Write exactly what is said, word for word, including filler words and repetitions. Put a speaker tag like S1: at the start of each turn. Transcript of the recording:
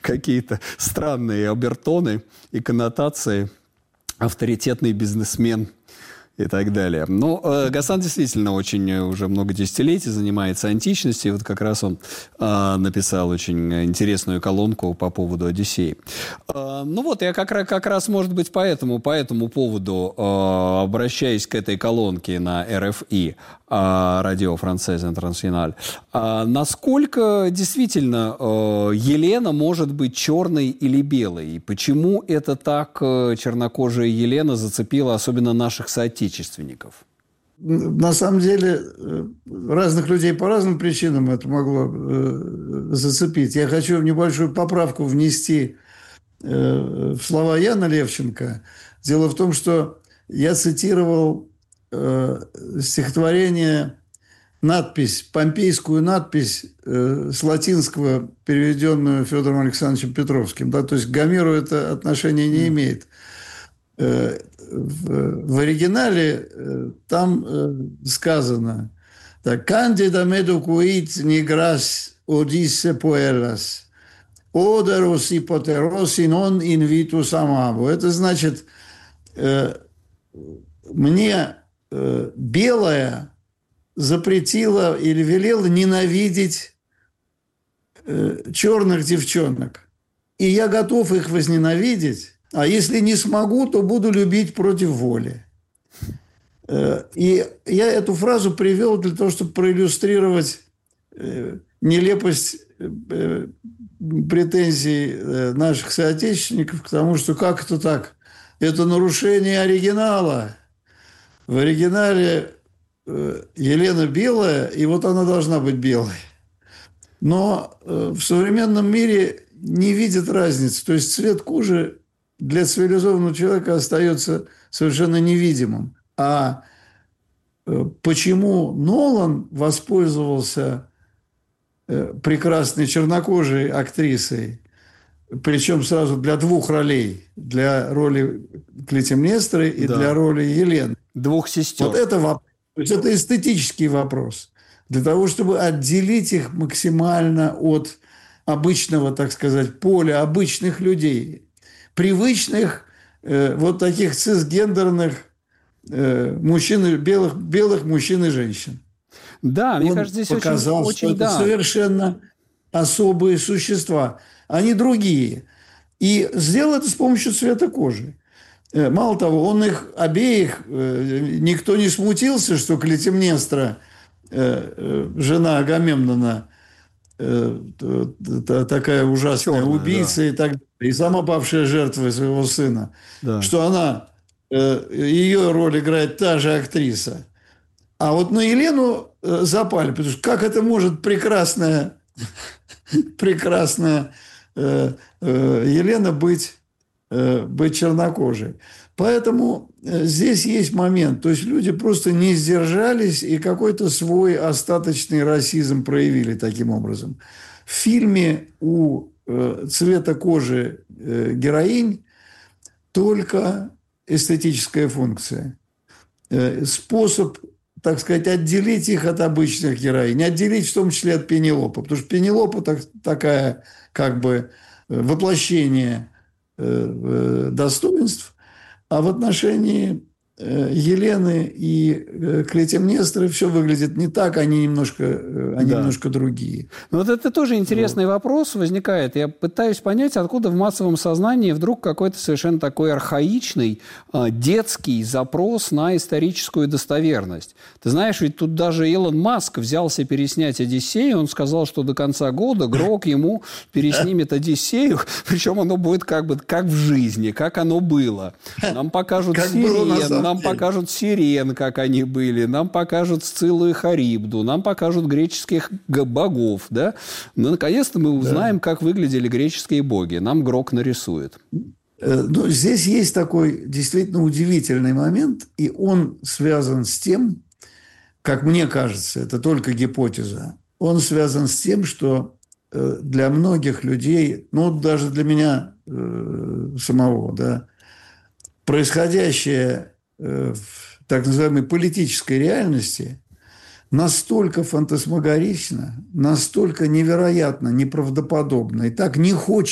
S1: какие-то странные обертоны и коннотации. Авторитетный бизнесмен и так далее. Но э, Гасан действительно очень уже много десятилетий занимается античностью. И вот как раз он э, написал очень интересную колонку по поводу Одиссеи. Э, ну вот, я как, как раз, может быть, поэтому, по этому поводу, э, обращаясь к этой колонке на эр эф и, э, Радио Франсез Интернациональ, э, насколько действительно э, Елена может быть черной или белой? И почему это так э, чернокожая Елена зацепила особенно наших соотечественников?
S2: На самом деле, разных людей по разным причинам это могло э, зацепить. Я хочу небольшую поправку внести э, в слова Яна Левченко. Дело в том, что я цитировал э, стихотворение, надпись, помпейскую надпись э, с латинского, переведенную Федором Александровичем Петровским. Да? То есть к Гомеру это отношение не имеет. В, в оригинале там сказано так: «Candida meducuit nigras odisse puellas, oderos hypoterosi non invitus amabo». Это значит, мне белая запретила или велела ненавидеть черных девчонок. И я готов их возненавидеть. А если не смогу, то буду любить против воли. И я эту фразу привел для того, чтобы проиллюстрировать нелепость претензий наших соотечественников к тому, что как это так? Это нарушение оригинала. В оригинале Елена белая, и вот она должна быть белой. Но в современном мире не видят разницы. То есть цвет кожи для цивилизованного человека остается совершенно невидимым. А почему Нолан воспользовался прекрасной чернокожей актрисой, причем сразу для двух ролей, для роли Клетимнестры и да. для роли Елены.
S1: Двух сестер.
S2: Вот это вопрос. То есть это эстетический вопрос. Для того, чтобы отделить их максимально от обычного, так сказать, поля обычных людей. Привычных, э, вот таких цисгендерных э, мужчин, белых, белых мужчин и женщин.
S1: Да,
S2: Он
S1: мне кажется, здесь
S2: показал,
S1: очень,
S2: что
S1: очень,
S2: это
S1: да.
S2: совершенно особые существа. Они другие. И сделал это с помощью цвета кожи. Э, мало того, он их обеих, э, никто не смутился, что Клетимнестра, э, э, жена Агамемнона, такая ужасная Черная, убийца да. и так далее, и сама павшая жертва своего сына, да. что она, ее роль играет та же актриса. А вот на Елену запали, потому что как это может прекрасная, прекрасная Елена быть, быть чернокожей. Поэтому здесь есть момент. То есть люди просто не сдержались и какой-то свой остаточный расизм проявили таким образом. В фильме у цвета кожи героинь только эстетическая функция. Способ, так сказать, отделить их от обычных героинь. Отделить в том числе от Пенелопы. Потому что Пенелопа так, такая как бы воплощение достоинств. А в отношении Елены и Клетимнестры все выглядит не так, они немножко, они да. немножко другие.
S1: Ну, вот это тоже интересный вот. вопрос возникает. Я пытаюсь понять, откуда в массовом сознании вдруг какой-то совершенно такой архаичный, детский запрос на историческую достоверность. Ты знаешь, ведь тут даже Илон Маск взялся переснять «Одиссею», он сказал, что до конца года Грок ему переснимет «Одиссею», причем оно будет как бы как в жизни, как оно было. Нам покажут сирен, нам покажут сирен, как они были, нам покажут Сциллу и Харибду, нам покажут греческих богов, да? Но наконец-то мы узнаем, да. как выглядели греческие боги. Нам Грок нарисует.
S2: Ну, здесь есть такой действительно удивительный момент, и он связан с тем, как мне кажется, это только гипотеза, он связан с тем, что для многих людей, ну, даже для меня э, самого, да, происходящее в так называемой политической реальности настолько фантасмагорично, настолько невероятно неправдоподобно, и так не хочется